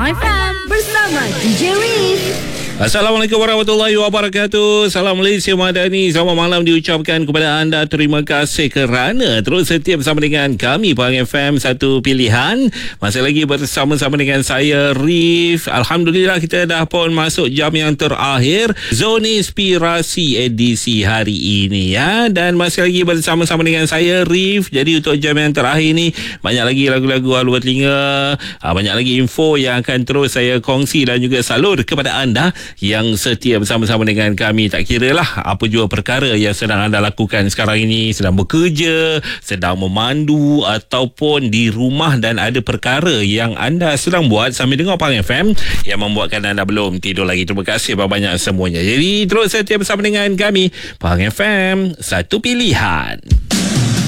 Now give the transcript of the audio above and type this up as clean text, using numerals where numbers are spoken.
Pahang FM bersama DJ Reef. Assalamualaikum warahmatullahi wabarakatuh. Salam Malaysia Madani. Selamat malam diucapkan kepada anda. Terima kasih kerana terus setia bersama dengan kami Pahang FM, satu pilihan. Masih lagi bersama-sama dengan saya Reef. Alhamdulillah kita dah pun masuk jam yang terakhir Zona Inspirasi edisi hari ini ya. Dan masih lagi bersama-sama dengan saya Reef. Jadi untuk jam yang terakhir ni banyak lagi lagu-lagu haluan telinga, banyak lagi info yang akan terus saya kongsi dan juga salur kepada anda yang setia bersama-sama dengan kami. Tak kira lah apa jua perkara yang sedang anda lakukan sekarang ini, sedang bekerja, sedang memandu ataupun di rumah dan ada perkara yang anda sedang buat sambil dengar Pahang FM yang membuatkan anda belum tidur lagi. Terima kasih banyak semuanya. Jadi terus setia bersama dengan kami Pahang FM, satu pilihan.